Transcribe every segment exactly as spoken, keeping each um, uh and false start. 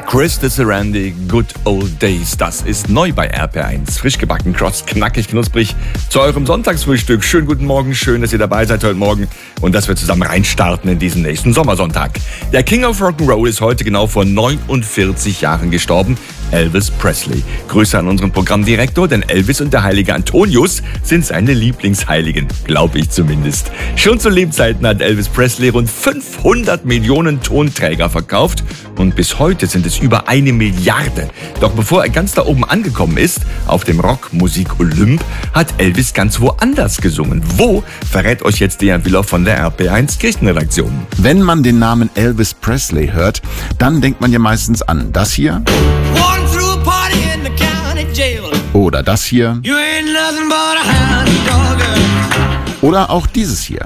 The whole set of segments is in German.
Chris de Sarandí, Good Old Days. Das ist neu bei R P R eins. Frisch gebacken, kross, knackig, knusprig. Zu eurem Sonntagsfrühstück. Schönen guten Morgen, schön, dass ihr dabei seid heute Morgen und dass wir zusammen reinstarten in diesen nächsten Sommersonntag. Der King of Rock'n'Roll ist heute genau vor neunundvierzig Jahren gestorben. Elvis Presley. Grüße an unseren Programmdirektor, denn Elvis und der heilige Antonius sind seine Lieblingsheiligen, glaube ich zumindest. Schon zu Lebzeiten hat Elvis Presley rund fünfhundert Millionen Tonträger verkauft und bis heute sind es über eine Milliarde. Doch bevor er ganz da oben angekommen ist, auf dem Rockmusik-Olymp, hat Elvis ganz woanders gesungen. Wo, verrät euch jetzt Dejan Willer von der R P R eins Kirchenredaktion. Wenn man den Namen Elvis Presley hört, dann denkt man ja meistens an das hier. Oder das hier. Oder auch dieses hier.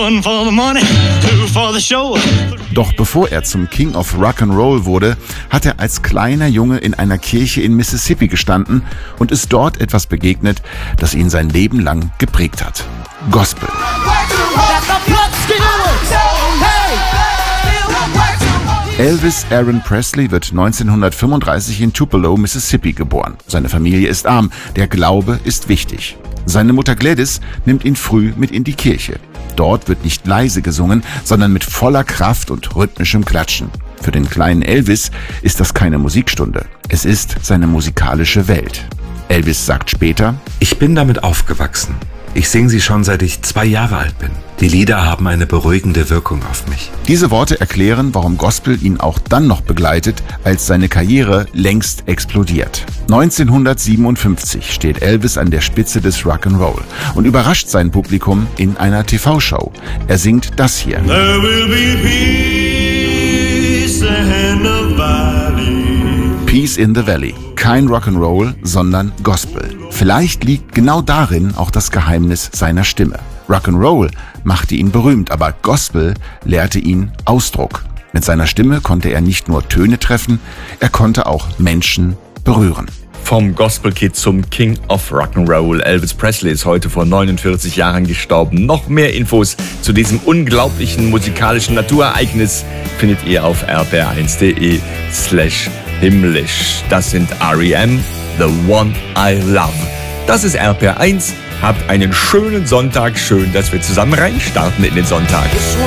Doch bevor er zum King of Rock'n'Roll wurde, hat er als kleiner Junge in einer Kirche in Mississippi gestanden und ist dort etwas begegnet, das ihn sein Leben lang geprägt hat. Gospel. Elvis Aaron Presley wird neunzehnhundertfünfunddreißig in Tupelo, Mississippi geboren. Seine Familie ist arm, der Glaube ist wichtig. Seine Mutter Gladys nimmt ihn früh mit in die Kirche. Dort wird nicht leise gesungen, sondern mit voller Kraft und rhythmischem Klatschen. Für den kleinen Elvis ist das keine Musikstunde. Es ist seine musikalische Welt. Elvis sagt später: Ich bin damit aufgewachsen. Ich singe sie schon, seit ich zwei Jahre alt bin. Die Lieder haben eine beruhigende Wirkung auf mich. Diese Worte erklären, warum Gospel ihn auch dann noch begleitet, als seine Karriere längst explodiert. neunzehnhundertsiebenundfünfzig steht Elvis an der Spitze des Rock'n'Roll und überrascht sein Publikum in einer T V-Show. Er singt das hier. There will be peace in the valley. Peace in the Valley. Kein Rock'n'Roll, sondern Gospel. Vielleicht liegt genau darin auch das Geheimnis seiner Stimme. Rock'n'Roll machte ihn berühmt, aber Gospel lehrte ihn Ausdruck. Mit seiner Stimme konnte er nicht nur Töne treffen, er konnte auch Menschen berühren. Vom Gospel-Kid zum King of Rock'n'Roll. Elvis Presley ist heute vor neunundvierzig Jahren gestorben. Noch mehr Infos zu diesem unglaublichen musikalischen Naturereignis findet ihr auf r p r eins punkt d e slash himmlisch. Das sind R E M, The One I Love. Das ist R P R eins. Habt einen schönen Sonntag. Schön, dass wir zusammen reinstarten in den Sonntag.